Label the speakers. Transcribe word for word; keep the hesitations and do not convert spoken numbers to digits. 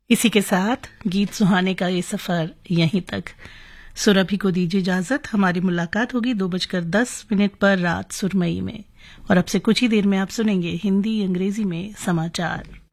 Speaker 1: इसी के साथ गीत सुहाने का ये सफर यहीं तक। सुरभि को दीजिए इजाजत। हमारी मुलाकात होगी दो बजकर दस मिनट पर रात सुरमई में, और अब से कुछ ही देर में आप सुनेंगे हिंदी अंग्रेजी में समाचार।